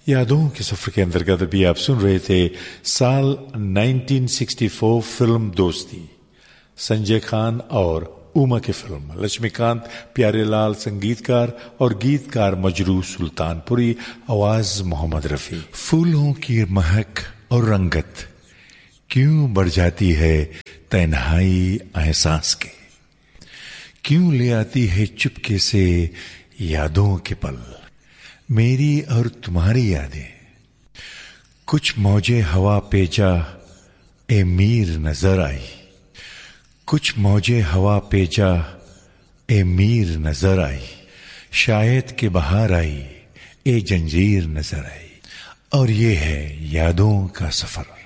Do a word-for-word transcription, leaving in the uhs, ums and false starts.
यादों के सफर के अंतर्गत अभी आप सुन रहे थे साल उन्नीस सौ चौंसठ फिल्म दोस्ती, संजय खान और उमा की फिल्म, लक्ष्मीकांत प्यारेलाल संगीतकार और गीतकार मजरू सुल्तानपुरी, आवाज मोहम्मद रफी। फूलों की महक और रंगत क्यों बढ़ जाती है तन्हाई एहसास के, क्यों ले आती है चुपके से यादों के पल, मेरी और तुम्हारी यादें। कुछ मौजे हवा पे जा ए मीर नजर आई, कुछ मौजे हवा पे जा ए मीर नजर आई, शायद के बाहर आई ए जंजीर नजर आई। और ये है यादों का सफर।